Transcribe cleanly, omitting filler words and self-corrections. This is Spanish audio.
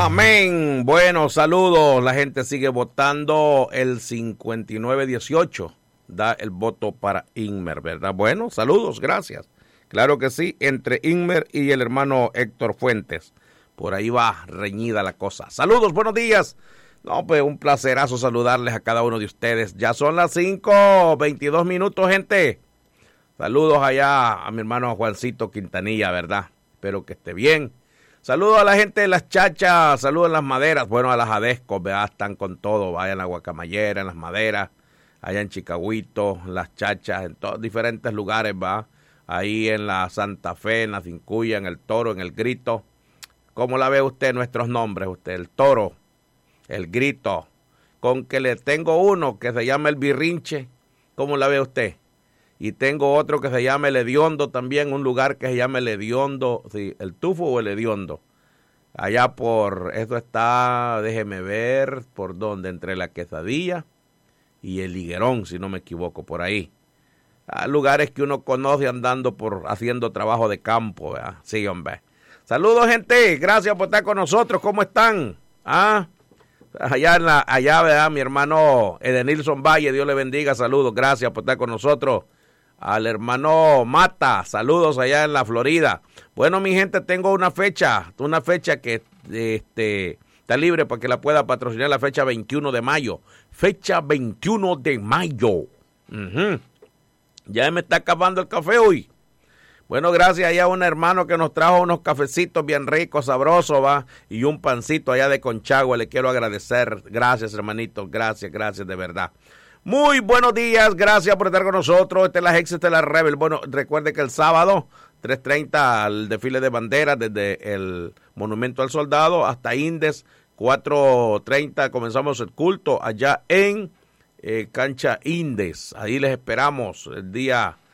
Amén. Bueno, saludos. La gente sigue votando. El 5918 da el voto para Inmer, ¿verdad? Bueno, saludos, gracias. Claro que sí, entre Inmer y el hermano Héctor Fuentes. Por ahí va reñida la cosa. Saludos, buenos días. No, pues un placerazo saludarles a cada uno de ustedes. Ya son las 5:22 minutos, gente. Saludos allá a mi hermano Juancito Quintanilla, ¿verdad? Espero que esté bien. Saludos a la gente de las Chachas, saludos en las Maderas, bueno, a las Adescos, ¿verdad? Están con todo, vayan a la Guacamayera, en las Maderas, allá en Chicagüito, las Chachas, en todos diferentes lugares, ¿va? Ahí en la Santa Fe, en la Cincuya, en el Toro, en el Grito. ¿Cómo la ve usted nuestros nombres? Usted, el Toro, el Grito, con que le tengo uno que se llama el Birrinche, ¿cómo la ve usted? Y tengo otro que se llama el Hediondo también, un lugar que se llama el Hediondo, sí, el Tufo o el Hediondo. Allá por, eso está, déjeme ver, por dónde, entre la Quesadilla y el Higuerón, si no me equivoco, por ahí. Lugares que uno conoce andando por, haciendo trabajo de campo, ¿verdad? Sí, hombre. Saludos, gente, gracias por estar con nosotros, ¿cómo están? Allá, ¿verdad? Mi hermano Edenilson Valle, Dios le bendiga, saludos, gracias por estar con nosotros. Al hermano Mata, saludos allá en la Florida. Bueno, mi gente, tengo una fecha que está libre para que la pueda patrocinar, la fecha 21 de mayo. Fecha 21 de mayo. Ya me está acabando el café hoy. Bueno, gracias allá a un hermano que nos trajo unos cafecitos bien ricos, sabrosos, va, y un pancito allá de Conchagua. Le quiero agradecer. Gracias, hermanito. Gracias de verdad. Muy buenos días, gracias por estar con nosotros. Esta es la Hex, esta es la Rebel. Bueno, recuerde que el sábado, 3:30, el desfile de banderas desde el Monumento al Soldado hasta Indes, 4:30, comenzamos el culto allá en Cancha Indes. Ahí les esperamos el día